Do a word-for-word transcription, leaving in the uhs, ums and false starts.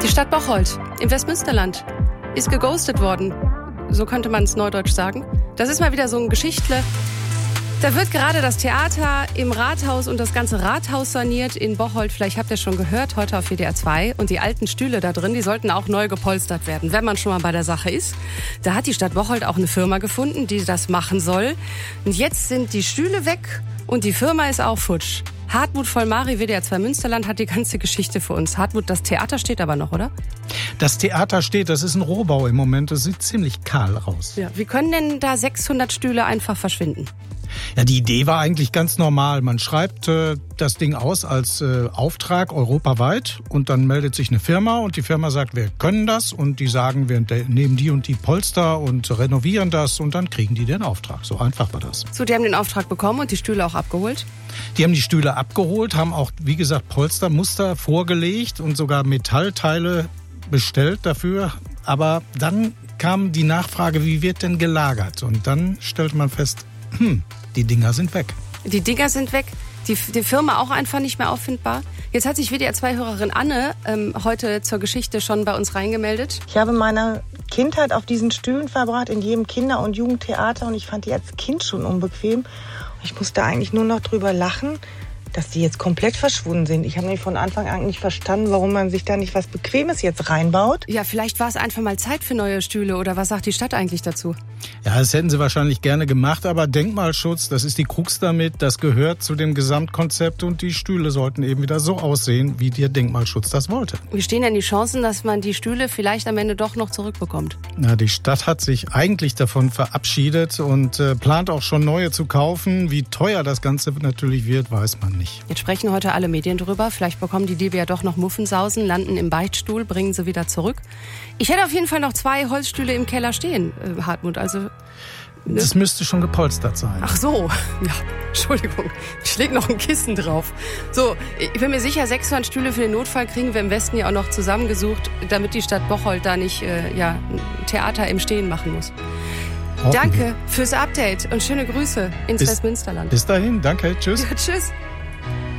Die Stadt Bocholt im Westmünsterland ist geghostet worden. So könnte man es neudeutsch sagen. Das ist mal wieder so ein Geschichtle. Da wird gerade das Theater im Rathaus und das ganze Rathaus saniert in Bocholt. Vielleicht habt ihr schon gehört, heute auf W D R zwei. Und die alten Stühle da drin, die sollten auch neu gepolstert werden, wenn man schon mal bei der Sache ist. Da hat die Stadt Bocholt auch eine Firma gefunden, die das machen soll. Und jetzt sind die Stühle weg und die Firma ist auch futsch. Hartmut Vollmari, W D R zwei Münsterland, hat die ganze Geschichte für uns. Hartmut, das Theater steht aber noch, oder? Das Theater steht, das ist ein Rohbau im Moment. Das sieht ziemlich kahl aus. Ja, wie können denn da sechshundert Stühle einfach verschwinden? Ja, die Idee war eigentlich ganz normal. Man schreibt äh, das Ding aus als äh, Auftrag europaweit und dann meldet sich eine Firma und die Firma sagt, wir können das und die sagen, wir nehmen die und die Polster und renovieren das und dann kriegen die den Auftrag. So einfach war das. So, die haben den Auftrag bekommen und die Stühle auch abgeholt? Die haben die Stühle abgeholt, haben auch, wie gesagt, Polstermuster vorgelegt und sogar Metallteile bestellt dafür. Aber dann kam die Nachfrage, wie wird denn gelagert? Und dann stellt man fest, hm, die Dinger sind weg. Die Dinger sind weg. Die, die Firma auch einfach nicht mehr auffindbar. Jetzt hat sich W D R zwei Hörerin Anne ähm, heute zur Geschichte schon bei uns reingemeldet. Ich habe meine Kindheit auf diesen Stühlen verbracht, in jedem Kinder- und Jugendtheater. Und ich fand die als Kind schon unbequem. Ich musste eigentlich nur noch drüber lachen, dass die jetzt komplett verschwunden sind. Ich habe nämlich von Anfang an nicht verstanden, warum man sich da nicht was Bequemes jetzt reinbaut. Ja, vielleicht war es einfach mal Zeit für neue Stühle. Oder was sagt die Stadt eigentlich dazu? Ja, das hätten sie wahrscheinlich gerne gemacht, aber Denkmalschutz, das ist die Krux damit, das gehört zu dem Gesamtkonzept und die Stühle sollten eben wieder so aussehen, wie der Denkmalschutz das wollte. Wie stehen denn die Chancen, dass man die Stühle vielleicht am Ende doch noch zurückbekommt? Na, die Stadt hat sich eigentlich davon verabschiedet und äh, plant auch schon neue zu kaufen. Wie teuer das Ganze natürlich wird, weiß man nicht. Jetzt sprechen heute alle Medien drüber. Vielleicht bekommen die Diebe ja doch noch Muffensausen, landen im Beichtstuhl, bringen sie wieder zurück. Ich hätte auf jeden Fall noch zwei Holzstühle im Keller stehen, äh, Hartmut. Also das müsste schon gepolstert sein. Ach so, ja, Entschuldigung, ich leg noch ein Kissen drauf. So, ich bin mir sicher, sechshundert Stühle für den Notfall kriegen wir im Westen ja auch noch zusammengesucht, damit die Stadt Bocholt da nicht äh, ja, ein Theater im Stehen machen muss. Danke fürs Update und schöne Grüße ins bis, Westmünsterland. Bis dahin, danke, tschüss. Ja, tschüss.